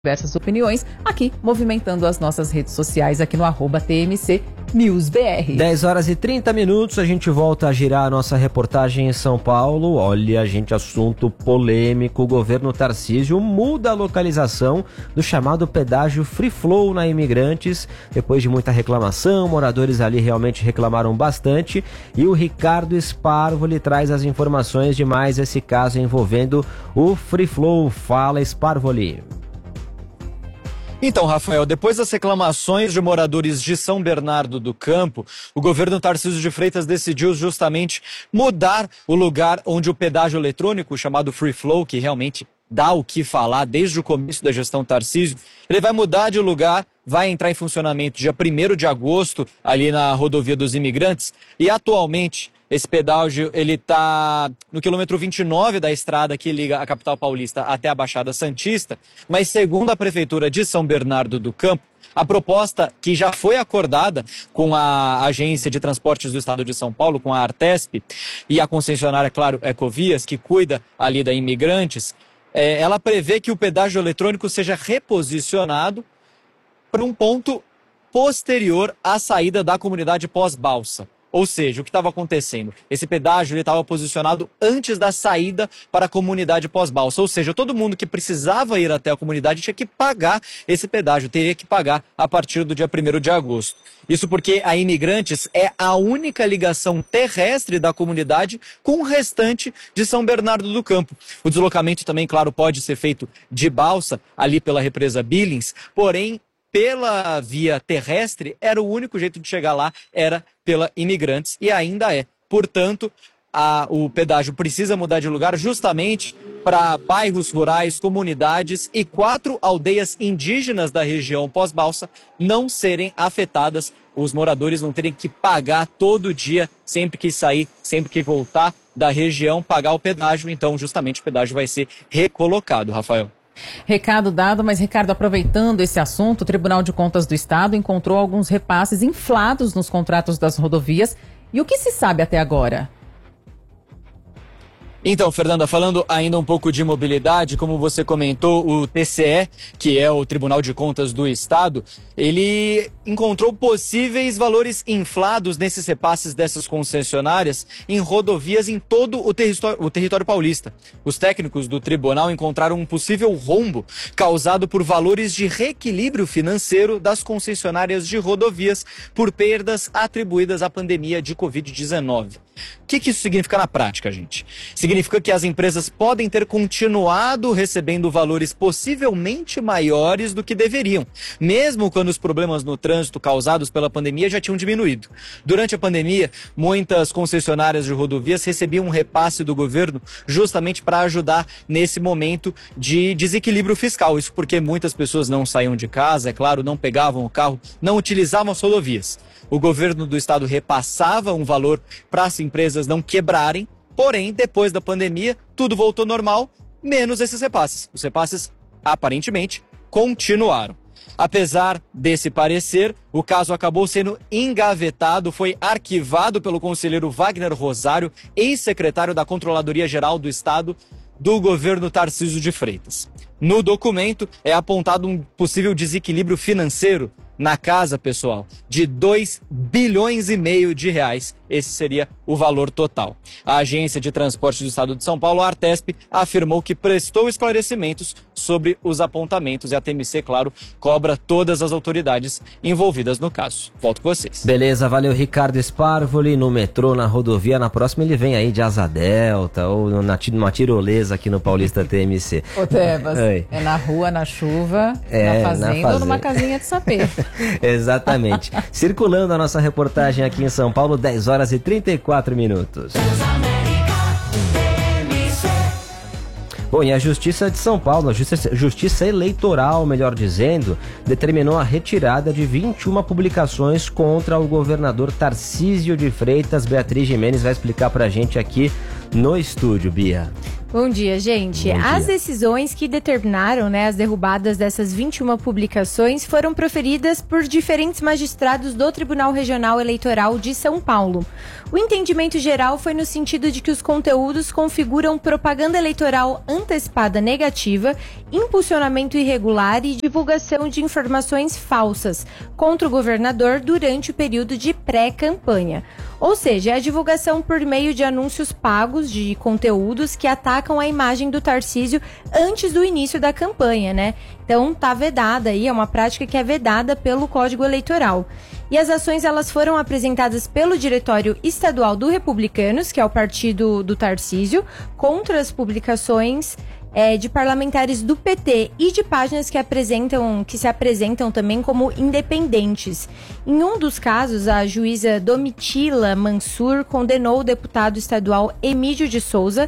diversas opiniões aqui, movimentando as nossas redes sociais aqui no @TMC NewsBR. 10h30, a gente volta a girar a nossa reportagem em São Paulo. Olha, gente, assunto polêmico. O governo Tarcísio muda a localização do chamado pedágio Free Flow na Imigrantes. Depois de muita reclamação, moradores ali realmente reclamaram bastante. E o Ricardo Sparvoli traz as informações de mais esse caso envolvendo o Free Flow. Fala, Sparvoli. Então, Rafael, depois das reclamações de moradores de São Bernardo do Campo, o governo Tarcísio de Freitas decidiu justamente mudar o lugar onde o pedágio eletrônico, chamado Free Flow, que realmente dá o que falar desde o começo da gestão Tarcísio, ele vai mudar de lugar, vai entrar em funcionamento dia 1º de agosto, ali na rodovia dos Imigrantes, e atualmente esse pedágio ele está no quilômetro 29 da estrada que liga a capital paulista até a Baixada Santista, mas segundo a Prefeitura de São Bernardo do Campo, a proposta que já foi acordada com a Agência de Transportes do Estado de São Paulo, com a Artesp, e a concessionária, claro, Ecovias, que cuida ali da Imigrantes, ela prevê que o pedágio eletrônico seja reposicionado para um ponto posterior à saída da comunidade pós-balsa. Ou seja, o que estava acontecendo? Esse pedágio estava posicionado antes da saída para a comunidade pós-balsa. Ou seja, todo mundo que precisava ir até a comunidade tinha que pagar esse pedágio, teria que pagar a partir do dia 1º de agosto. Isso porque a Imigrantes é a única ligação terrestre da comunidade com o restante de São Bernardo do Campo. O deslocamento também, claro, pode ser feito de balsa, ali pela represa Billings, porém, pela via terrestre, era o único jeito de chegar lá, era pela Imigrantes, e ainda é. Portanto, o pedágio precisa mudar de lugar justamente para bairros rurais, comunidades e 4 aldeias indígenas da região pós-balsa não serem afetadas, os moradores não terem que pagar todo dia, sempre que sair, sempre que voltar da região, pagar o pedágio. Então, justamente, o pedágio vai ser recolocado, Rafael. Recado dado, mas Ricardo, aproveitando esse assunto, o Tribunal de Contas do Estado encontrou alguns repasses inflados nos contratos das rodovias. E o que se sabe até agora? Então, Fernanda, falando ainda um pouco de mobilidade, como você comentou, o TCE, que é o Tribunal de Contas do Estado, ele encontrou possíveis valores inflados nesses repasses dessas concessionárias em rodovias em todo o território paulista. Os técnicos do tribunal encontraram um possível rombo causado por valores de reequilíbrio financeiro das concessionárias de rodovias por perdas atribuídas à pandemia de Covid-19. O que isso significa na prática, gente? Significa que as empresas podem ter continuado recebendo valores possivelmente maiores do que deveriam, mesmo quando os problemas no trânsito causados pela pandemia já tinham diminuído. Durante a pandemia, muitas concessionárias de rodovias recebiam um repasse do governo justamente para ajudar nesse momento de desequilíbrio fiscal. Isso porque muitas pessoas não saíam de casa, é claro, não pegavam o carro, não utilizavam as rodovias. O governo do estado repassava um valor para as empresas não quebrarem, porém, depois da pandemia, tudo voltou normal, menos esses repasses. Os repasses, aparentemente, continuaram. Apesar desse parecer, o caso acabou sendo engavetado, foi arquivado pelo conselheiro Wagner Rosário, ex-secretário da Controladoria Geral do Estado do governo Tarcísio de Freitas. No documento é apontado um possível desequilíbrio financeiro na casa, pessoal, de 2,5 bilhões de reais. Esse seria o valor total. A Agência de Transportes do Estado de São Paulo, a Artesp, afirmou que prestou esclarecimentos sobre os apontamentos e a TMC, claro, cobra todas as autoridades envolvidas no caso. Volto com vocês. Beleza, valeu, Ricardo Sparvoli. No metrô, na rodovia, na próxima ele vem aí de Asa Delta ou numa tirolesa aqui no Paulista TMC. Ô, Tebas, é na rua, na chuva, na fazenda ou numa casinha de sapê. Exatamente. Circulando a nossa reportagem aqui em São Paulo, 10h34. Bom, e a Justiça de São Paulo, a Justiça Eleitoral, melhor dizendo, determinou a retirada de 21 publicações contra o governador Tarcísio de Freitas. Beatriz Gimenez vai explicar pra gente aqui no estúdio, Bia. Bom dia, gente. Bom dia. As decisões que determinaram, as derrubadas dessas 21 publicações foram proferidas por diferentes magistrados do Tribunal Regional Eleitoral de São Paulo. O entendimento geral foi no sentido de que os conteúdos configuram propaganda eleitoral antecipada negativa, impulsionamento irregular e divulgação de informações falsas contra o governador durante o período de pré-campanha. Ou seja, a divulgação por meio de anúncios pagos de conteúdos que atacam a imagem do Tarcísio antes do início da campanha, né? Então tá vedada aí, é uma prática que é vedada pelo Código Eleitoral. E as ações elas foram apresentadas pelo Diretório Estadual do Republicanos, que é o partido do Tarcísio, contra as publicações de parlamentares do PT e de páginas que se apresentam também como independentes. Em um dos casos, a juíza Domitila Mansur condenou o deputado estadual Emílio de Souza,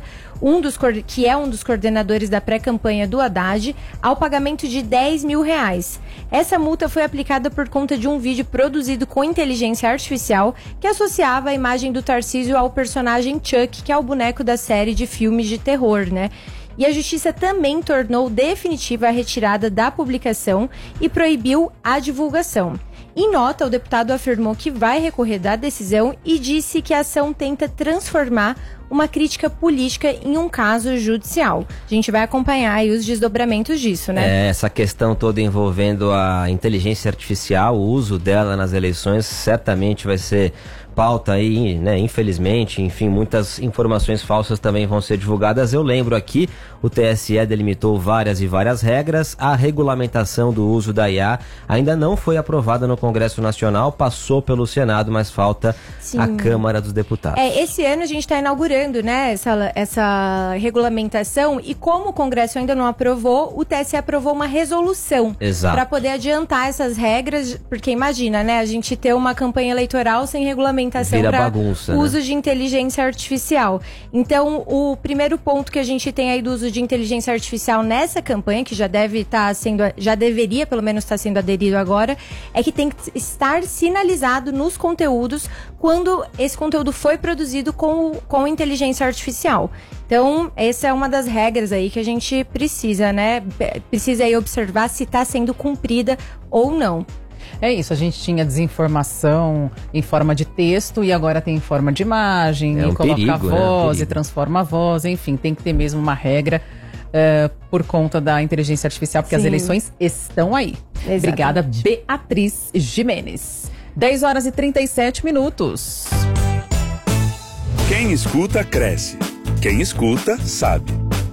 que é um dos coordenadores da pré-campanha do Haddad, ao pagamento de R$10 mil. Essa multa foi aplicada por conta de um vídeo produzido com inteligência artificial que associava a imagem do Tarcísio ao personagem Chuck, que é o boneco da série de filmes de terror, né? E a Justiça também tornou definitiva a retirada da publicação e proibiu a divulgação. Em nota, o deputado afirmou que vai recorrer da decisão e disse que a ação tenta transformar uma crítica política em um caso judicial. A gente vai acompanhar aí os desdobramentos disso, né? Essa questão toda envolvendo a inteligência artificial, o uso dela nas eleições, certamente vai ser pauta aí, né? Infelizmente, enfim, muitas informações falsas também vão ser divulgadas. Eu lembro aqui, o TSE delimitou várias e várias regras. A regulamentação do uso da IA ainda não foi aprovada no Congresso Nacional, passou pelo Senado, mas falta a Câmara dos Deputados. Esse ano a gente está inaugurando, né, essa regulamentação, e como o Congresso ainda não aprovou, o TSE aprovou uma resolução para poder adiantar essas regras, porque imagina, né, a gente ter uma campanha eleitoral sem regulamentação para uso de inteligência artificial. Então, o primeiro ponto que a gente tem aí do uso de inteligência artificial nessa campanha, que já deveria pelo menos estar sendo aderido agora, é que tem que estar sinalizado nos conteúdos quando esse conteúdo foi produzido com inteligência artificial. Então, essa é uma das regras aí que a gente precisa, né? Precisa aí observar se está sendo cumprida ou não. É isso, a gente tinha desinformação em forma de texto e agora tem em forma de imagem, e coloca a voz e transforma a voz, enfim, tem que ter mesmo uma regra por conta da inteligência artificial, porque as eleições estão aí. Exatamente. Obrigada, Beatriz Jimenez. 10h37. Quem escuta, cresce. Quem escuta, sabe.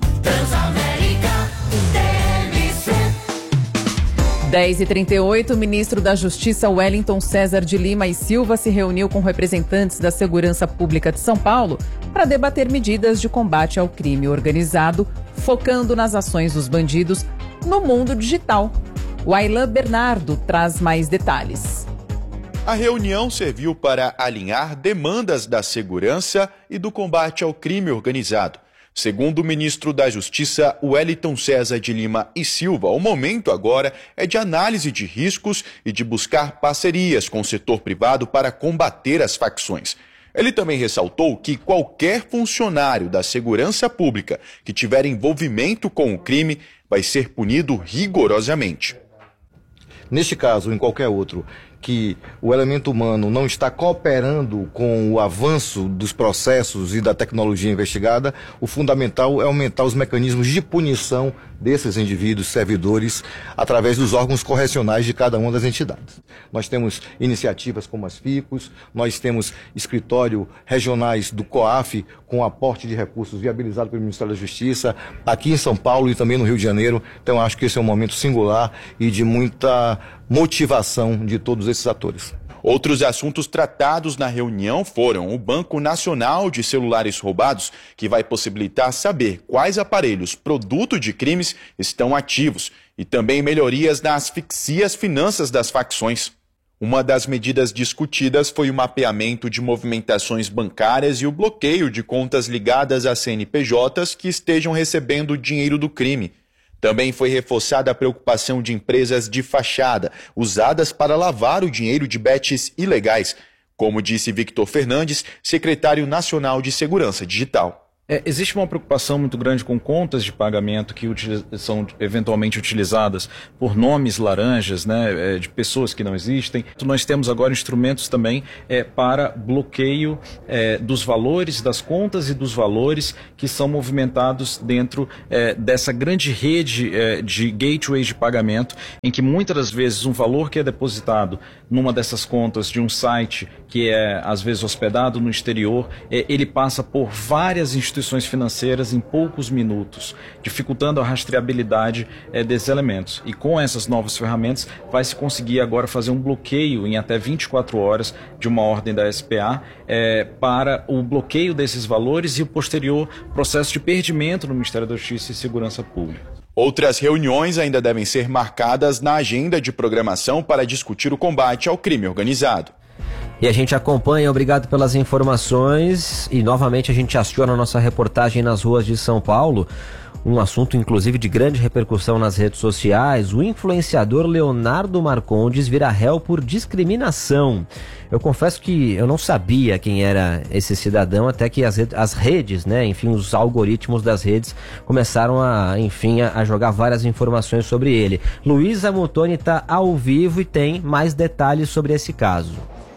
10h38, o ministro da Justiça, Wellington César de Lima e Silva, se reuniu com representantes da Segurança Pública de São Paulo para debater medidas de combate ao crime organizado, focando nas ações dos bandidos no mundo digital. O Aylan Bernardo traz mais detalhes. A reunião serviu para alinhar demandas da segurança e do combate ao crime organizado. Segundo o ministro da Justiça, Wellington César de Lima e Silva, o momento agora é de análise de riscos e de buscar parcerias com o setor privado para combater as facções. Ele também ressaltou que qualquer funcionário da segurança pública que tiver envolvimento com o crime vai ser punido rigorosamente. Neste caso, em qualquer outro, que o elemento humano não está cooperando com o avanço dos processos e da tecnologia investigada, o fundamental é aumentar os mecanismos de punição desses indivíduos, servidores, através dos órgãos correcionais de cada uma das entidades. Nós temos iniciativas como as FICOS, nós temos escritório regionais do COAF, com aporte de recursos viabilizado pelo Ministério da Justiça, aqui em São Paulo e também no Rio de Janeiro. Então, acho que esse é um momento singular e de muita motivação de todos esses atores. Outros assuntos tratados na reunião foram o Banco Nacional de Celulares Roubados, que vai possibilitar saber quais aparelhos produto de crimes estão ativos, e também melhorias na asfixia às finanças das facções. Uma das medidas discutidas foi o mapeamento de movimentações bancárias e o bloqueio de contas ligadas a CNPJs que estejam recebendo dinheiro do crime. Também foi reforçada a preocupação de empresas de fachada, usadas para lavar o dinheiro de bets ilegais, como disse Victor Fernandes, secretário nacional de Segurança Digital. Existe uma preocupação muito grande com contas de pagamento que são eventualmente utilizadas por nomes laranjas, né, de pessoas que não existem. Nós temos agora instrumentos também para bloqueio dos valores, das contas e dos valores que são movimentados dentro dessa grande rede de gateways de pagamento, em que muitas das vezes um valor que é depositado numa dessas contas de um site que é às vezes hospedado no exterior, ele passa por várias instituições financeiras em poucos minutos, dificultando a rastreabilidade desses elementos. E com essas novas ferramentas vai se conseguir agora fazer um bloqueio em até 24 horas de uma ordem da SPA para o bloqueio desses valores e o posterior processo de perdimento no Ministério da Justiça e Segurança Pública. Outras reuniões ainda devem ser marcadas na agenda de programação para discutir o combate ao crime organizado. E a gente acompanha, obrigado pelas informações. E novamente a gente aciona a nossa reportagem nas ruas de São Paulo. Um assunto inclusive de grande repercussão nas redes sociais. O influenciador Leonardo Marcondes vira réu por discriminação. Eu confesso que eu não sabia quem era esse cidadão até que as redes, né, enfim, os algoritmos das redes começaram a jogar várias informações sobre ele. Luísa Mutoni está ao vivo e tem mais detalhes sobre esse caso.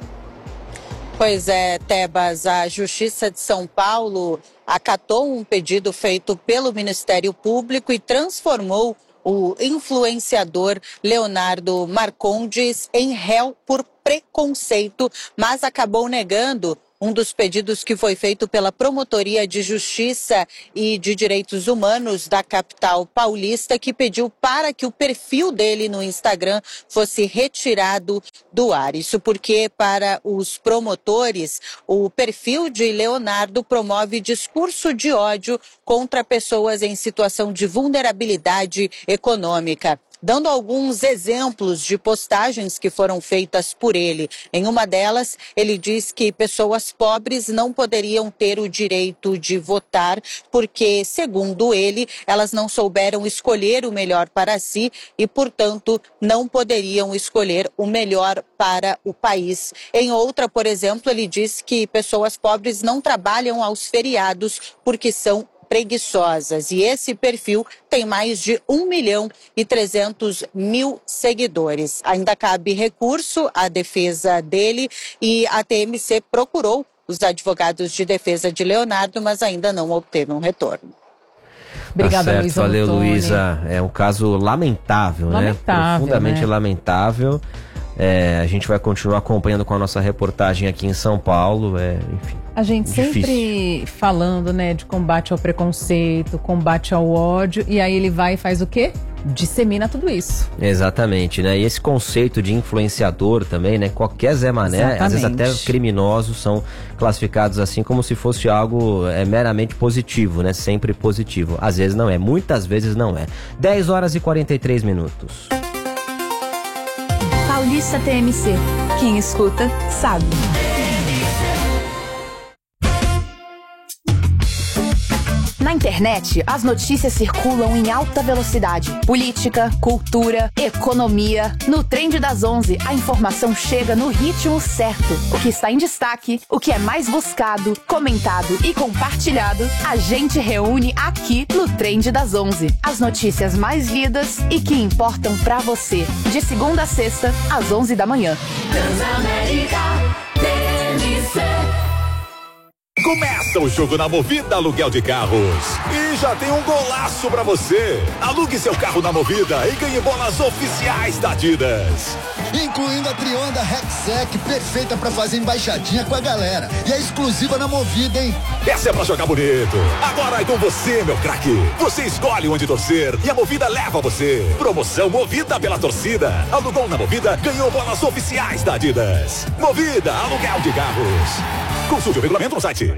Pois é, Tebas, a Justiça de São Paulo acatou um pedido feito pelo Ministério Público e transformou o influenciador Leonardo Marcondes em réu por preconceito, mas acabou negando um dos pedidos que foi feito pela Promotoria de Justiça e de Direitos Humanos da capital paulista, que pediu para que o perfil dele no Instagram fosse retirado do ar. Isso porque, para os promotores, o perfil de Leonardo promove discurso de ódio contra pessoas em situação de vulnerabilidade econômica. Dando alguns exemplos de postagens que foram feitas por ele. Em uma delas, ele diz que pessoas pobres não poderiam ter o direito de votar porque, segundo ele, elas não souberam escolher o melhor para si e, portanto, não poderiam escolher o melhor para o país. Em outra, por exemplo, ele diz que pessoas pobres não trabalham aos feriados porque são preguiçosas. E esse perfil tem mais de 1.300.000 seguidores. Ainda cabe recurso à defesa dele e a TMC procurou os advogados de defesa de Leonardo, mas ainda não obteve um retorno. Obrigada, Luísa. Valeu, Luísa. É um caso lamentável, né? Profundamente lamentável. A gente vai continuar acompanhando com a nossa reportagem aqui em São Paulo. Enfim. A gente sempre falando, né, de combate ao preconceito, combate ao ódio, e aí ele vai e faz o quê? Dissemina tudo isso. Exatamente, né? E esse conceito de influenciador também, né? Qualquer Zé Mané, às vezes até criminosos são classificados assim como se fosse algo meramente positivo, né? Sempre positivo. Às vezes não é, muitas vezes não é. 10h43. Paulista TMC. Quem escuta, sabe. Na internet, as notícias circulam em alta velocidade. Política, cultura, economia. No Trend das 11, a informação chega no ritmo certo. O que está em destaque, o que é mais buscado, comentado e compartilhado, a gente reúne aqui no Trend das 11. As notícias mais lidas e que importam pra você. De segunda a sexta, às 11 da manhã. Transamérica TMC. Começa o jogo na Movida Aluguel de Carros. E já tem um golaço pra você. Alugue seu carro na Movida e ganhe bolas oficiais da Adidas. Incluindo a Trionda Rexec, perfeita pra fazer embaixadinha com a galera. E é exclusiva na Movida, hein? Essa é pra jogar bonito. Agora é com você, meu craque. Você escolhe onde torcer e a Movida leva você. Promoção Movida pela torcida. Alugou na Movida, ganhou bolas oficiais da Adidas. Movida Aluguel de Carros. Consulte o regulamento no site.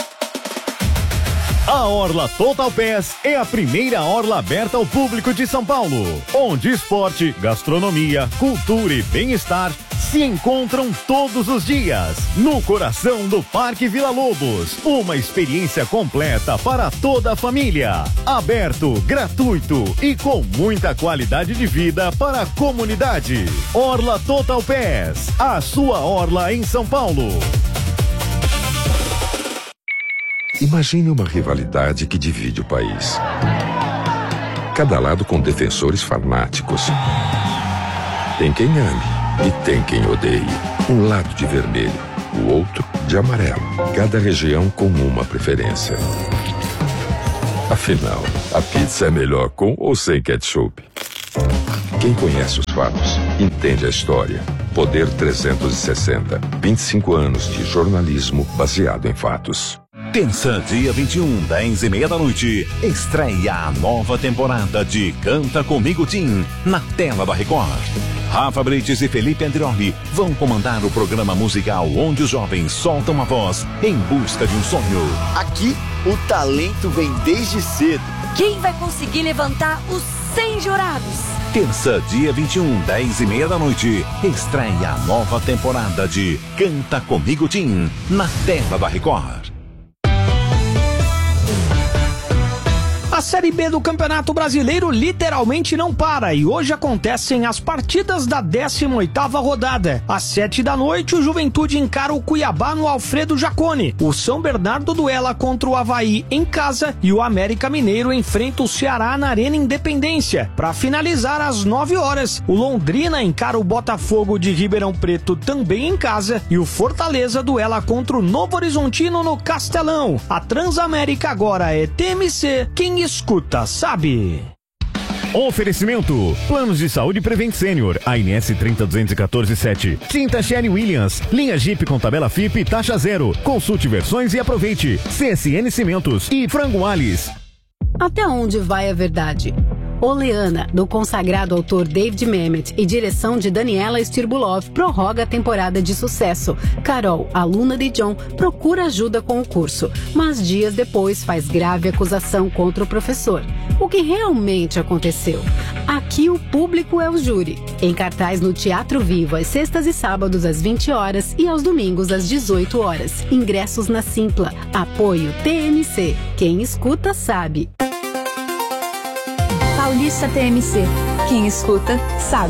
A Orla Total Pass é a primeira orla aberta ao público de São Paulo, onde esporte, gastronomia, cultura e bem-estar se encontram todos os dias, no coração do Parque Vila Lobos. Uma experiência completa para toda a família. Aberto, gratuito e com muita qualidade de vida para a comunidade. Orla Total Pass, a sua orla em São Paulo. Imagine uma rivalidade que divide o país. Cada lado com defensores fanáticos. Tem quem ame e tem quem odeie. Um lado de vermelho, o outro de amarelo. Cada região com uma preferência. Afinal, a pizza é melhor com ou sem ketchup? Quem conhece os fatos, entende a história. Poder 360. 25 anos de jornalismo baseado em fatos. Terça, dia 21, 10h30 da noite, estreia a nova temporada de Canta Comigo Tim, na tela da Record. Rafa Brites e Felipe Andrioli vão comandar o programa musical onde os jovens soltam a voz em busca de um sonho. Aqui, o talento vem desde cedo. Quem vai conseguir levantar os 100 jurados? Terça, dia 21, 10h30 da noite, estreia a nova temporada de Canta Comigo Tim, na tela da Record. A Série B do Campeonato Brasileiro literalmente não para e hoje acontecem as partidas da 18ª rodada. Às 7 da noite, o Juventude encara o Cuiabá no Alfredo Jaconi. O São Bernardo duela contra o Avaí em casa e o América Mineiro enfrenta o Ceará na Arena Independência. Para finalizar, às 9 horas, o Londrina encara o Botafogo de Ribeirão Preto também em casa e o Fortaleza duela contra o Novo Horizontino no Castelão. A Transamérica agora é TMC, quem escuta sabe. Oferecimento: Planos de Saúde Prevent Senior, ANS 302147. Tinta Sherry Williams, linha Jeep com tabela FIP e taxa zero. Consulte versões e aproveite. CSN Cimentos e Frango Alice. Até onde vai a verdade? Oleana, do consagrado autor David Mamet e direção de Daniela Stirbulov, prorroga a temporada de sucesso. Carol, aluna de John, procura ajuda com o curso, mas dias depois faz grave acusação contra o professor. O que realmente aconteceu? Aqui o público é o júri. Em cartaz no Teatro Vivo, às sextas e sábados às 20 horas e aos domingos às 18 horas. Ingressos na Simpla. Apoio TMC. Quem escuta sabe. Paulista TMC. Quem escuta, sabe.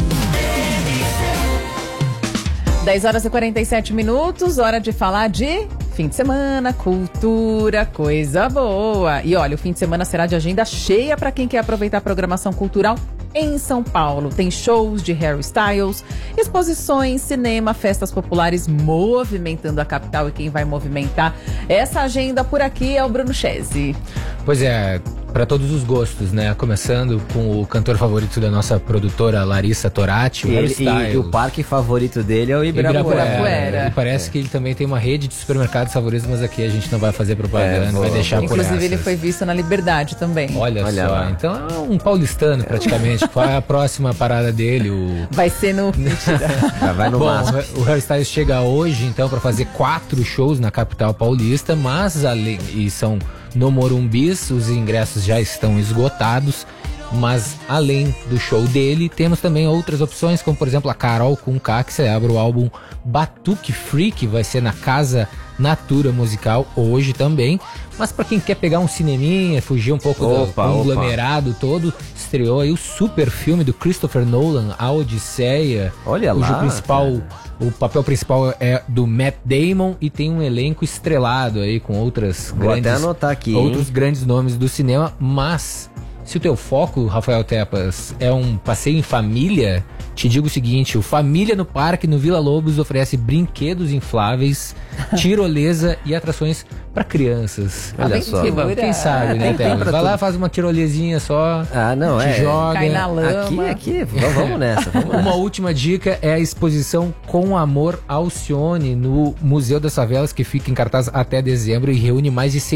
10 horas e 47 minutos, hora de falar de fim de semana, cultura, coisa boa. E olha, o fim de semana será de agenda cheia para quem quer aproveitar a programação cultural em São Paulo. Tem shows de Harry Styles, exposições, cinema, festas populares movimentando a capital. E quem vai movimentar essa agenda por aqui é o Bruno Chesi. Pois é, para todos os gostos, né? Começando com o cantor favorito da nossa produtora, Larissa Torati, o Harry Styles. E o parque favorito dele é o Ibirapuera. E parece que ele também tem uma rede de supermercados favoritos, mas aqui a gente não vai fazer propaganda, vai deixar por essas. Inclusive ele foi visto na Liberdade também. Olha só, lá. Então é um paulistano praticamente. Qual é a próxima parada dele? Vai ser no... vai no máximo. O Harry Styles chega hoje, então, para fazer 4 shows na capital paulista, mas e são no Morumbi, os ingressos já estão esgotados. Mas além do show dele, temos também outras opções, como por exemplo a Carol Conká, que celebra o álbum Batuque Free, que vai ser na Casa Natura Musical hoje também. Mas para quem quer pegar um cineminha, fugir um pouco do conglomerado todo, estreou aí o super filme do Christopher Nolan, A Odisseia. Olha cujo lá, o papel principal é do Matt Damon e tem um elenco estrelado aí com outros grandes nomes do cinema, mas se o teu foco, Rafael Tepas, é um passeio em família, te digo o seguinte: o Família no Parque, no Vila Lobos, oferece brinquedos infláveis, tirolesa e atrações para crianças. Olha só. Quem sabe, né, Tepas? Vai lá, faz uma tirolesinha só, joga. Cai na lama. Aqui, vamos nessa. Uma última dica é a exposição Com Amor Alcione no Museu das Favelas, que fica em cartaz até dezembro e reúne mais de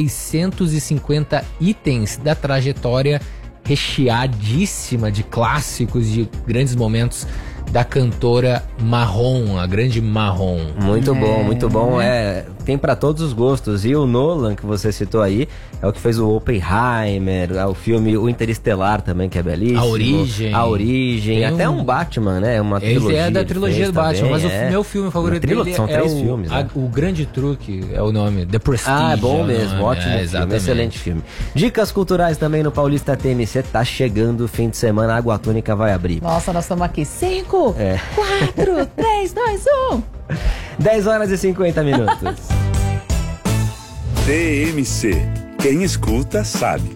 650 itens da trajetória recheadíssima de clássicos, de grandes momentos da cantora Marrom, a grande Marrom. Muito bom, muito bom. Tem para todos os gostos. E o Nolan, que você citou aí, é o que fez o Oppenheimer, o filme O Interestelar também, que é belíssimo. A Origem. Até um Batman, né? Uma trilogia. Ele é da trilogia do Batman, mas o meu filme favorito dele são 3 filmes, né? O Grande Truque é o nome, The Prestige. É bom mesmo, ótimo filme, excelente filme. Dicas culturais também no Paulista TMC, tá chegando o fim de semana, a Água Tônica vai abrir. Nossa, nós estamos aqui 5, 4, 3, 2, 1. 10 horas e 50 minutos. TMC. Quem escuta, sabe.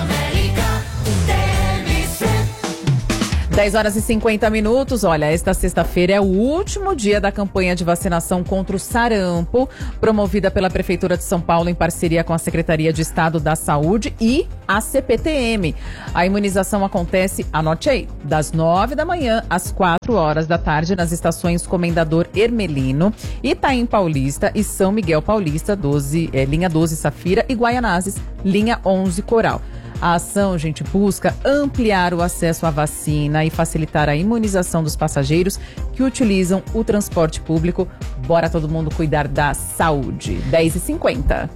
10 horas e 50 minutos. Olha, esta sexta-feira é o último dia da campanha de vacinação contra o sarampo, promovida pela Prefeitura de São Paulo em parceria com a Secretaria de Estado da Saúde e a CPTM. A imunização acontece, anote aí, das 9 da manhã às 4 horas da tarde nas estações Comendador Hermelino, Itaim Paulista e São Miguel Paulista, linha 12 Safira e Guaianazes, linha 11 Coral. A ação, gente, busca ampliar o acesso à vacina e facilitar a imunização dos passageiros que utilizam o transporte público. Bora todo mundo cuidar da saúde. 10h50.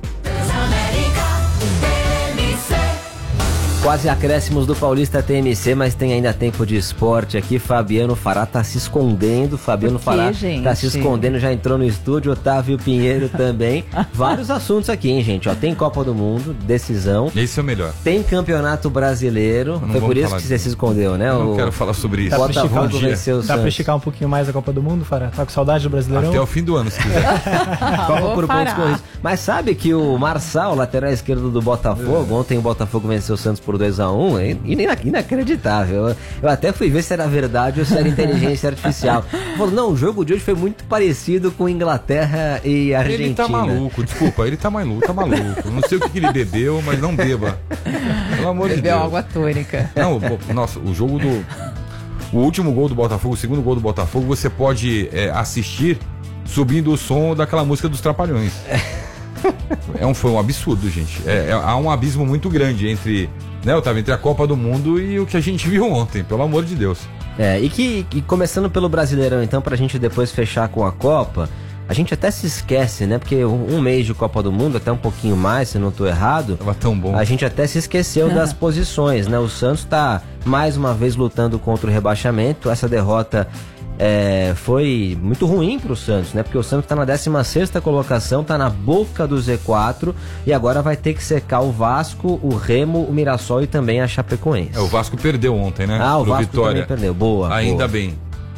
Quase acréscimos do Paulista TMC, mas tem ainda tempo de esporte aqui. Fabiano Fará tá se escondendo. Fabiano Fará tá se escondendo, já entrou no estúdio. Otávio Pinheiro também. Vários assuntos aqui, hein, gente? Ó, tem Copa do Mundo, decisão. Esse é o melhor. Tem Campeonato Brasileiro. Foi por isso que você se escondeu, né? Eu não quero falar sobre isso. Botafogo venceu o Santos. Dá pra esticar um pouquinho mais a Copa do Mundo, Fará? Tá com saudade do Brasileirão? Até o fim do ano, se quiser. Copa por pontos corridos. Mas sabe que o Marçal, lateral esquerdo do Botafogo, ontem o Botafogo venceu o Santos por 2-1, é inacreditável. Eu até fui ver se era verdade ou se era inteligência artificial. Falou, não, o jogo de hoje foi muito parecido com Inglaterra e Argentina. Ele tá maluco, desculpa, ele tá maluco. Não sei o que ele bebeu, mas não beba. Pelo amor de Deus. Bebeu água tônica. Não, nossa, o último gol do Botafogo, o segundo gol do Botafogo, você pode assistir subindo o som daquela música dos Trapalhões. Foi um absurdo, gente. Há um abismo muito grande entre a Copa do Mundo e o que a gente viu ontem, pelo amor de Deus. E começando pelo Brasileirão, então, pra gente depois fechar com a Copa, a gente até se esquece, né? Porque um mês de Copa do Mundo, até um pouquinho mais, se não tô errado. Tava tão bom. A gente até se esqueceu das posições, né? O Santos tá mais uma vez lutando contra o rebaixamento. Essa derrota foi muito ruim pro Santos, né? Porque o Santos tá na 16ª colocação, tá na boca do Z4 e agora vai ter que secar o Vasco, o Remo, o Mirassol e também a Chapecoense. O Vasco perdeu ontem, né? O Vasco também perdeu. Boa. Ainda bem.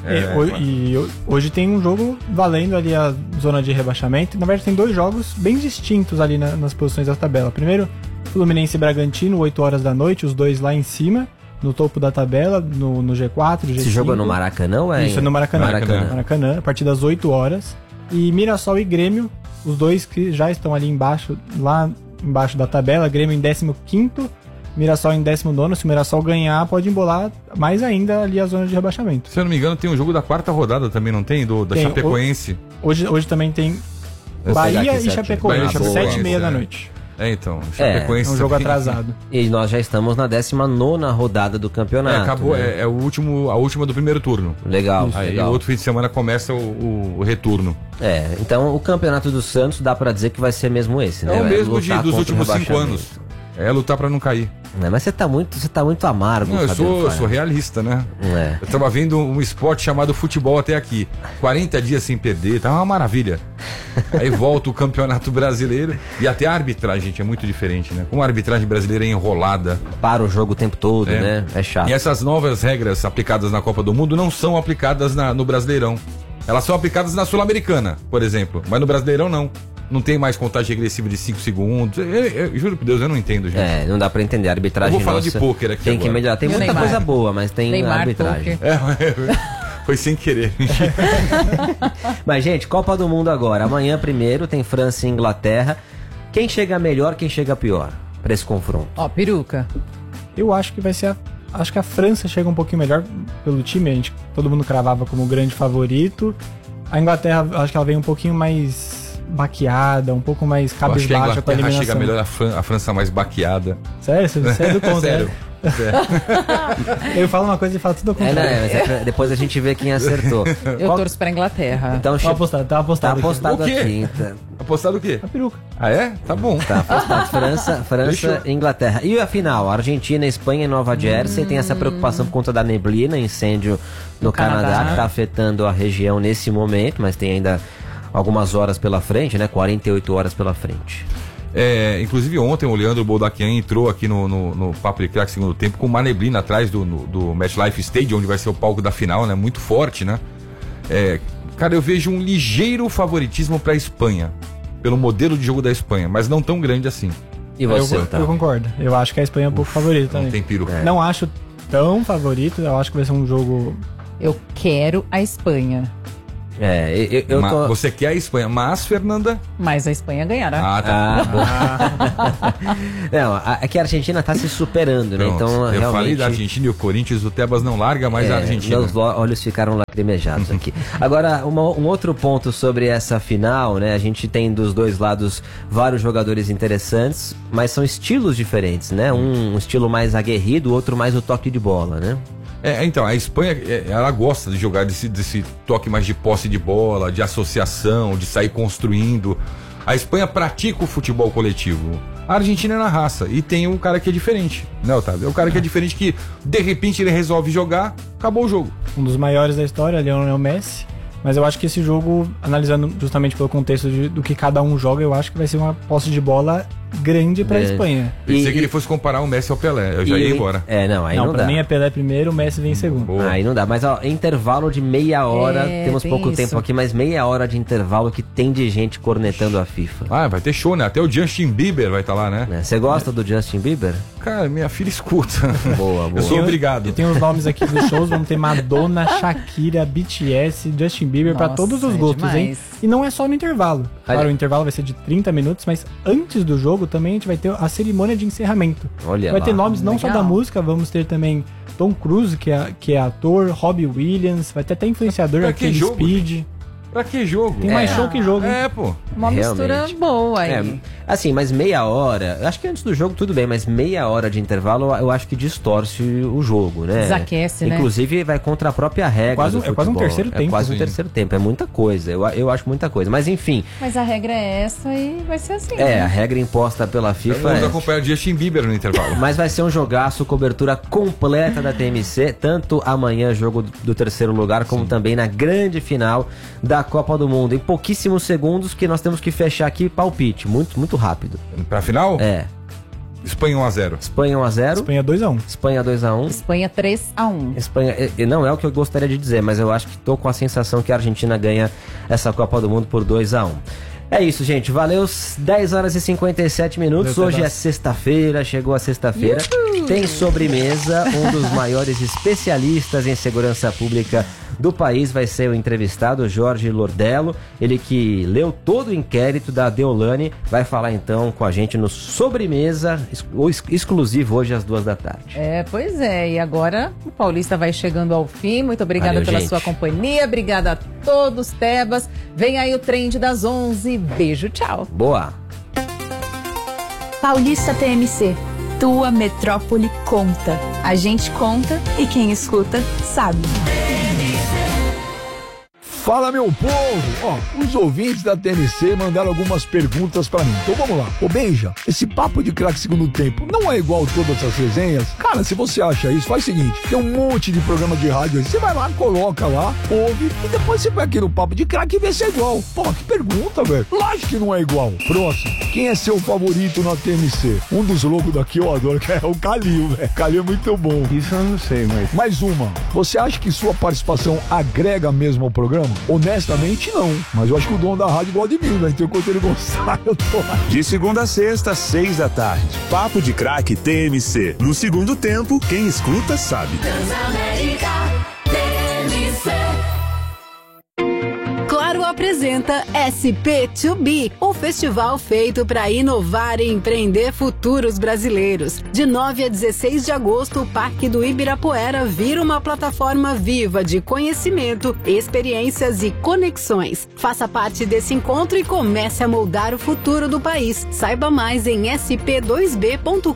Hoje tem um jogo valendo ali a zona de rebaixamento. Na verdade tem dois jogos bem distintos ali nas posições da tabela. Primeiro, Fluminense e Bragantino, 8 horas da noite, os dois lá em cima, no topo da tabela, no G4, G5. Esse jogo é no Maracanã ou é? Isso, é no Maracanã, a partir das 8 horas. E Mirassol e Grêmio, os dois que já estão ali embaixo, lá embaixo da tabela. Grêmio em 15º, Mirassol em 19º. Se o Mirassol ganhar, pode embolar mais ainda ali a zona de rebaixamento. Se eu não me engano, tem um jogo da 4ª rodada também, não tem? Da Chapecoense. Hoje também tem Bahia e Chapecoense, 7h30 da noite. Então, Chapecoense. É um jogo atrasado. E nós já estamos na 19ª rodada do campeonato. Acabou, né? a última do primeiro turno. Legal. Aí o outro fim de semana começa o retorno. Então o campeonato do Santos dá pra dizer que vai ser mesmo esse, né? É o mesmo dos últimos 5 anos. É lutar pra não cair. Mas você tá muito amargo. Não, eu sou realista, né? Eu tava vendo um esporte chamado futebol até aqui. 40 dias sem perder, tá uma maravilha. Aí volta o Campeonato Brasileiro e até a arbitragem, gente, é muito diferente, né? Como a arbitragem brasileira é enrolada. Para o jogo o tempo todo, né? É chato. E essas novas regras aplicadas na Copa do Mundo não são aplicadas no Brasileirão. Elas são aplicadas na Sul-Americana, por exemplo, mas no Brasileirão não. Não tem mais contagem regressiva de 5 segundos. Eu juro por Deus, eu não entendo, gente. Não dá pra entender. A arbitragem eu vou falar de pôquer aqui tem agora. Que melhorar. Tem muita coisa boa, mas tem Neymar, arbitragem. Foi sem querer. Mas, gente, Copa do Mundo agora. Amanhã, primeiro, tem França e Inglaterra. Quem chega melhor, quem chega pior pra esse confronto? Peruca. Eu acho que vai ser acho que a França chega um pouquinho melhor pelo time. Todo mundo cravava como grande favorito. A Inglaterra, acho que ela vem um pouquinho mais baqueada, um pouco mais cabisbaixa com a eliminação. Chega melhor a França mais baqueada. Sério? Você é do contra? Sério. Eu falo uma coisa e falo tudo ao contrário. Depois a gente vê quem acertou. Eu torço pra Inglaterra. Então, tá apostado aqui. Apostado o quê? A peruca. Ah, é? Tá bom. Tá apostado. França e Inglaterra. E a final? Argentina, Espanha e Nova Jersey. Tem essa preocupação por conta da neblina, incêndio no Canadá, que tá afetando a região nesse momento, mas tem ainda algumas horas pela frente, né? 48 horas pela frente. Inclusive ontem o Leandro Boldaquian entrou aqui no Papo de Crack segundo tempo com uma neblina atrás do MetLife Stadium, onde vai ser o palco da final, né? Muito forte, né? Cara, eu vejo um ligeiro favoritismo para a Espanha. pelo modelo de jogo da Espanha, mas não tão grande assim. E você, eu concordo. Eu acho que a Espanha é um pouco favorita também. Não tem peru. Não acho tão favorito, eu acho que vai ser um jogo... Eu quero a Espanha. Você quer a Espanha, mas, Fernanda... Mas a Espanha ganhará. Não, é que a Argentina tá se superando, né? Então, eu realmente... falei da Argentina e o Corinthians, o Tebas não larga mais a Argentina. Meus olhos ficaram lacrimejados aqui. Agora, um outro ponto sobre essa final, né? A gente tem dos dois lados vários jogadores interessantes, mas são estilos diferentes, né? Um estilo mais aguerrido, o outro mais o toque de bola, né? Então, a Espanha, ela gosta de jogar desse toque mais de posse de bola, de associação, de sair construindo. A Espanha pratica o futebol coletivo. A Argentina é na raça. E tem um cara que é diferente, né, Otávio? É um cara que é diferente que, de repente, ele resolve jogar, acabou o jogo. Um dos maiores da história, Lionel Messi. Mas eu acho que esse jogo, analisando justamente pelo contexto do que cada um joga, eu acho que vai ser uma posse de bola grande pra Espanha. Pensei que ele fosse comparar o Messi ao Pelé, eu já ia embora. Aí não dá. Pra mim é Pelé primeiro, o Messi vem em segundo. Boa. Aí não dá, mas intervalo de meia hora, temos pouco tempo aqui, mas meia hora de intervalo que tem de gente cornetando a FIFA. Vai ter show, né? Até o Justin Bieber vai estar lá, né? Você gosta do Justin Bieber? Cara, minha filha escuta. Boa. Eu sou obrigado. Eu tenho os nomes aqui dos shows, vamos ter Madonna, Shakira, BTS, Justin Bieber, pra todos os gostos, hein? E não é só no intervalo. Claro, o intervalo vai ser de 30 minutos, mas antes do jogo também a gente vai ter a cerimônia de encerramento. Vai ter nomes não só da música, vamos ter também Tom Cruise, que é ator, Robbie Williams, vai ter até influenciador, aquele Speed. Pra que jogo? Tem mais show que jogo. Pô. Uma mistura boa aí. Assim, mas meia hora, eu acho que antes do jogo tudo bem, mas meia hora de intervalo eu acho que distorce o jogo, né? Desaquece, né? Inclusive vai contra a própria regra do futebol. É quase um terceiro tempo. É quase um terceiro tempo, é muita coisa, eu acho muita coisa, mas enfim. Mas a regra é essa e vai ser assim. A regra imposta pela FIFA Vamos acompanhar o Justin Bieber no intervalo. Mas vai ser um jogaço, cobertura completa da TMC, tanto amanhã, jogo do terceiro lugar, como também na grande final da Copa do Mundo. Em pouquíssimos segundos que nós temos que fechar aqui palpite, muito rápido. Pra final? Espanha 1-0. Espanha 1-0. Espanha 2-1. Espanha 2-1. Espanha 3-1. Espanha, não é o que eu gostaria de dizer, mas eu acho que tô com a sensação que a Argentina ganha essa Copa do Mundo por 2-1. É isso, gente. Valeu, 10 horas e 57 minutos. Hoje é sexta-feira, chegou a sexta-feira. Tem sobremesa. Um dos maiores especialistas em segurança pública do país vai ser o entrevistado, Jorge Lordello. Ele que leu todo o inquérito da Deolane, vai falar então com a gente no Sobremesa, exclusivo hoje às 14h. Pois é. E agora o Paulista vai chegando ao fim. Muito obrigada pela sua companhia. Obrigada a todos, Tebas. Vem aí o Trend das 11. Beijo, tchau. Boa. Paulista TMC. Tua metrópole conta. A gente conta e quem escuta sabe. Fala, meu povo! Os ouvintes da TMC mandaram algumas perguntas pra mim. Então vamos lá. Beija, esse papo de craque segundo tempo não é igual todas essas resenhas? Cara, se você acha isso, faz o seguinte. Tem um monte de programa de rádio aí. Você vai lá, coloca lá, ouve e depois você vai aqui no papo de craque e vê se é igual. Que pergunta, velho. Lógico que não é igual. Próximo. Quem é seu favorito na TMC? Um dos logos daqui eu adoro, que é o Calil, velho. Calil é muito bom. Isso eu não sei, mas... Mais uma. Você acha que sua participação agrega mesmo ao programa? Honestamente, não. Mas eu acho que o dono da rádio gosta de mim, né? Então, enquanto ele gostar, eu tô lá. De segunda a sexta, 6h. Papo de Craque TMC. No segundo tempo, quem escuta sabe. Transamérica TMC. Claro apresenta SP2B, o festival feito para inovar e empreender futuros brasileiros. De 9 a 16 de agosto, o Parque do Ibirapuera vira uma plataforma viva de conhecimento, experiências e conexões. Faça parte desse encontro e comece a moldar o futuro do país. Saiba mais em sp2b.com.br.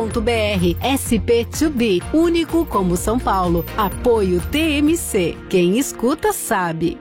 SP2B, único como São Paulo. Apoio TMC. Quem escuta sabe.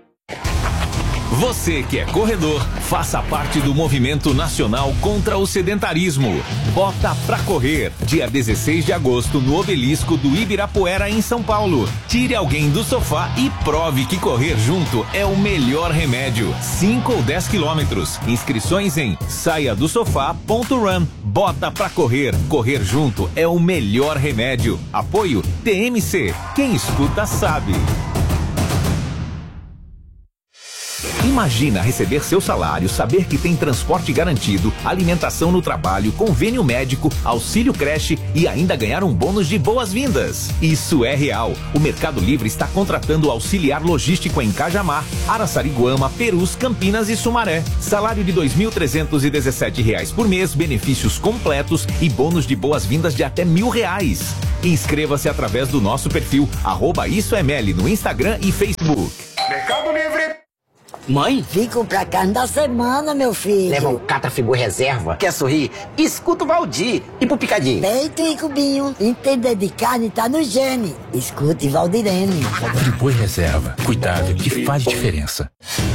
Você que é corredor, faça parte do movimento nacional contra o sedentarismo. Bota pra correr, dia 16 de agosto no Obelisco do Ibirapuera em São Paulo. Tire alguém do sofá e prove que correr junto é o melhor remédio. 5 ou 10 quilômetros. Inscrições em saiadosofá.run. Bota pra correr, correr junto é o melhor remédio. Apoio TMC. Quem escuta sabe. Imagina receber seu salário, saber que tem transporte garantido, alimentação no trabalho, convênio médico, auxílio creche e ainda ganhar um bônus de boas-vindas. Isso é real. O Mercado Livre está contratando auxiliar logístico em Cajamar, Araçariguama, Perus, Campinas e Sumaré. Salário de R$ 2.317 por mês, benefícios completos e bônus de boas-vindas de até R$ 1.000. Inscreva-se através do nosso perfil @IsoML no Instagram e Facebook. Mercado Livre. Mãe? Vim comprar carne da semana, meu filho. Leva um Catafigu reserva. Quer sorrir? Escuta o Valdir. E pro picadinho? Peito e cubinho. Entender de carne tá no gene. Escute Valdirene. Friboi reserva. Cuidado que faz diferença.